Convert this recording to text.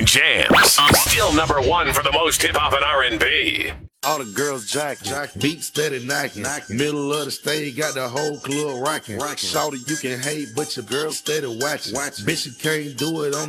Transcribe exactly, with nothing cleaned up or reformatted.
Jams. Still number one for the most hip-hop and R and B. All the girls jacking, Jack, beat steady knocking. knocking. Middle of the stage, got the whole club rocking. rocking. Shawty, you can hate, but your girl steady watching. watching. Bitch, you can't do it on